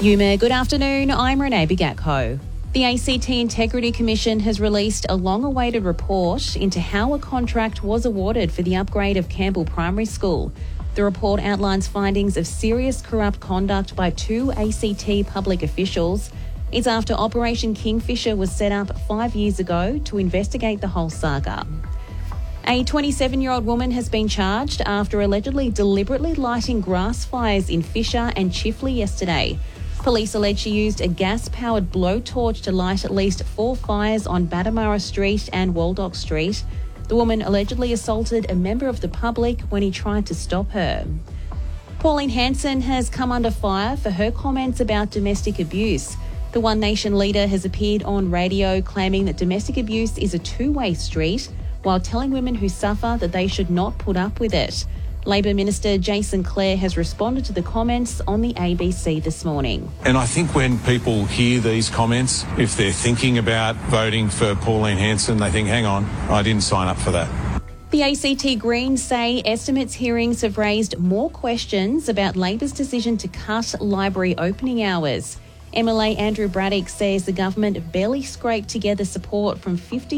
Yuma, good afternoon. I'm Renee Bigatko. The ACT Integrity Commission has released a long-awaited report into how a contract was awarded for the upgrade of Campbell Primary School. The report outlines findings of serious corrupt conduct by two ACT public officials. It's after Operation Kingfisher was set up 5 years ago to investigate the whole saga. A 27-year-old woman has been charged after allegedly deliberately lighting grass fires in Fisher and Chifley yesterday. Police allege she used a gas-powered blowtorch to light at least 4 fires on Batamara Street and Waldock Street. The woman allegedly assaulted a member of the public when he tried to stop her. Pauline Hanson has come under fire for her comments about domestic abuse. The One Nation leader has appeared on radio claiming that domestic abuse is a two-way street, while telling women who suffer that they should not put up with it. Labor Minister Jason Clare has responded to the comments on the ABC this morning. And I think when people hear these comments, if they're thinking about voting for Pauline Hanson, they think, hang on, I didn't sign up for that. The ACT Greens say estimates hearings have raised more questions about Labor's decision to cut library opening hours. MLA Andrew Braddock says the government barely scraped together support from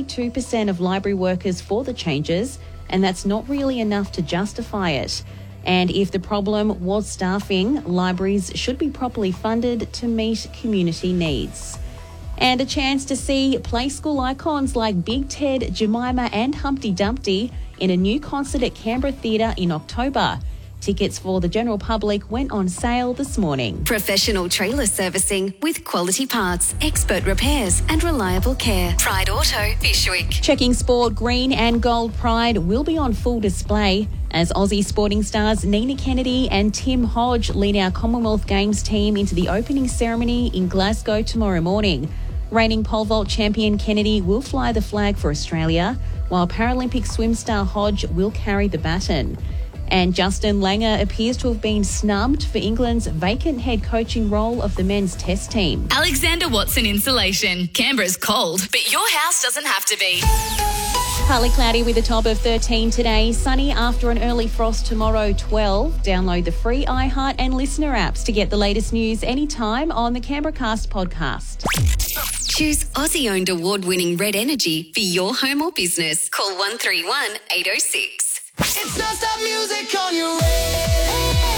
52% of library workers for the changes, and that's not really enough to justify it. And if the problem was staffing, libraries should be properly funded to meet community needs. And a chance to see play school icons like Big Ted, Jemima and Humpty Dumpty in a new concert at Canberra Theatre in October. Tickets for the general public went on sale this morning. Professional trailer servicing with quality parts, expert repairs and reliable care. Pride Auto, Fishwick. Checking sport, green and gold pride will be on full display as Aussie sporting stars Nina Kennedy and Tim Hodge lead our Commonwealth Games team into the opening ceremony in Glasgow tomorrow morning. Reigning pole vault champion Kennedy will fly the flag for Australia, while Paralympic swim star Hodge will carry the baton. And Justin Langer appears to have been snubbed for England's vacant head coaching role of the men's test team. Alexander Watson Insulation. Canberra's cold, but your house doesn't have to be. Partly cloudy with a top of 13 today. Sunny after an early frost tomorrow, 12. Download the free iHeart and Listener apps to get the latest news anytime on the Canberra Cast podcast. Choose Aussie-owned award-winning Red Energy for your home or business. Call 131 806. It's non-stop music on your radio.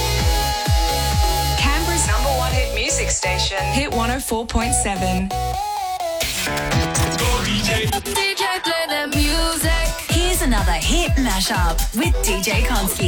Canberra's #1 hit music station. Hit 104.7. DJ play the music. Here's another hit mashup with DJ Konski.